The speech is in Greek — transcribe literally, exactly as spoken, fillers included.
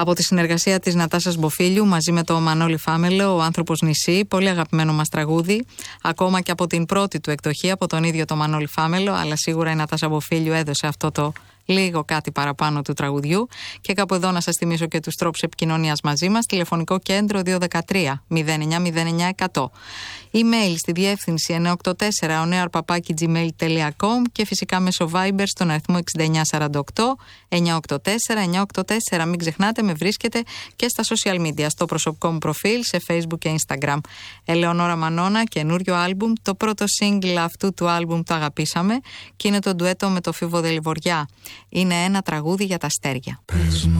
Από τη συνεργασία της Νατάσας Μποφίλιου μαζί με το Μανώλη Φάμελο, ο άνθρωπος νησί, πολύ αγαπημένο μας τραγούδι, ακόμα και από την πρώτη του εκδοχή, από τον ίδιο το Μανώλη Φάμελο, αλλά σίγουρα η Νατάσα Μποφίλιου έδωσε αυτό το λίγο κάτι παραπάνω του τραγουδιού. Και κάπου εδώ να σας θυμίσω και τους τρόπους επικοινωνίας μαζί μας. Τηλεφωνικό κέντρο δύο ένα τρία μηδέν εννιά μηδέν εννιά εκατό. Email στη διεύθυνση εννιά οκτώ τέσσερα ο νέαρ παπάκι τζι μέιλ τελεία κομ και φυσικά μέσω Viber στον αριθμό εξήντα εννιά σαράντα οκτώ εννιά οκτώ τέσσερα εννιά οκτώ τέσσερα. Μην ξεχνάτε, με βρίσκετε και στα social media, στο προσωπικό μου προφίλ, σε Facebook και Instagram. Ελεονόρα Μανώνα, καινούριο άλμπουμ. Το πρώτο single αυτού του άλμπουμ το αγαπήσαμε και είναι το ντουέτο με το Φίβο Δελιβοριά. Είναι ένα τραγούδι για τα αστέρια. Πες μου